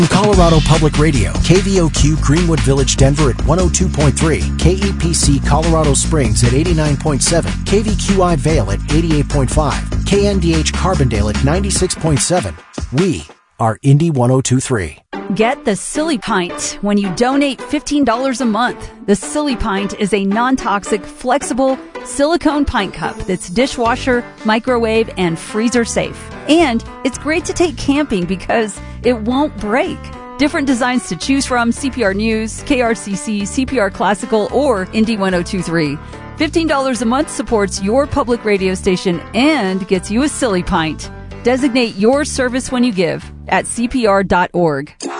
Colorado Public Radio, KVOQ Greenwood Village, Denver at 102.3, KEPC Colorado Springs at 89.7, KVQI Vale at 88.5, KNDH Carbondale at 96.7. We are Indy 102.3. Get the Silly Pint when you donate $15 a month. The Silly Pint is a non-toxic, flexible silicone pint cup that's dishwasher, microwave, and freezer safe. And it's great to take camping because it won't break. Different designs to choose from: CPR News, KRCC, CPR Classical, or Indy 102.3. $15 a month supports your public radio station and gets you a Silly Pint. Designate your service when you give at CPR.org.